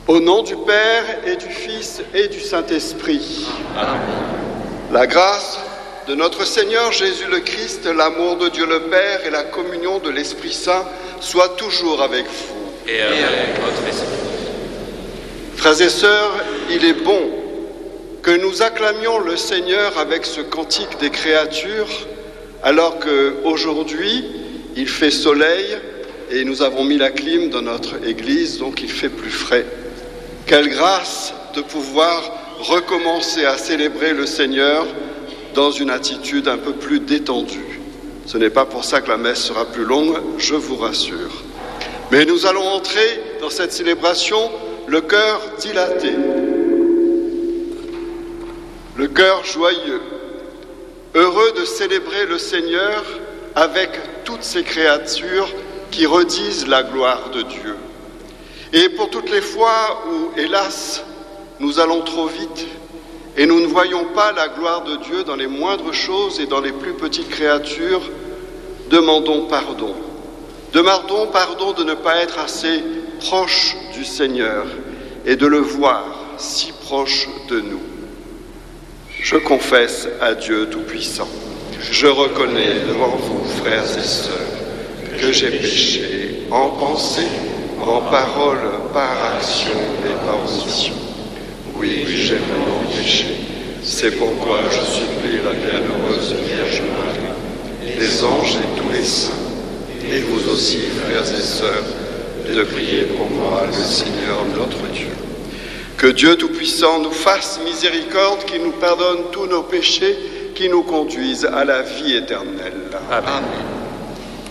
Au nom du Père et du Fils et du Saint-Esprit. Amen. La grâce de notre Seigneur Jésus le Christ, l'amour de Dieu le Père et la communion de l'Esprit Saint soient toujours avec vous. Et avec votre esprit. Frères et sœurs, il est bon que nous acclamions le Seigneur avec ce cantique des créatures, alors qu'aujourd'hui, il fait soleil et nous avons mis la clim dans notre église, donc il fait plus frais. Quelle grâce de pouvoir recommencer à célébrer le Seigneur dans une attitude un peu plus détendue. Ce n'est pas pour ça que la messe sera plus longue, je vous rassure. Mais nous allons entrer dans cette célébration le cœur dilaté, le cœur joyeux, heureux de célébrer le Seigneur avec toutes ces créatures qui redisent la gloire de Dieu. Et pour toutes les fois où, hélas, nous allons trop vite et nous ne voyons pas la gloire de Dieu dans les moindres choses et dans les plus petites créatures, demandons pardon. Demandons pardon de ne pas être assez proche du Seigneur et de le voir si proche de nous. Je confesse à Dieu Tout-Puissant. Je reconnais devant vous, frères et sœurs, que j'ai péché en pensée, en parole, par action et par omission. Oui, j'ai vraiment péché. C'est pourquoi je supplie la bienheureuse Vierge Marie, les anges et tous les saints, et vous aussi, frères et sœurs, de prier pour moi, le Seigneur notre Dieu. Que Dieu Tout-Puissant nous fasse miséricorde, qu'il nous pardonne tous nos péchés, qui nous conduisent à la vie éternelle. Amen.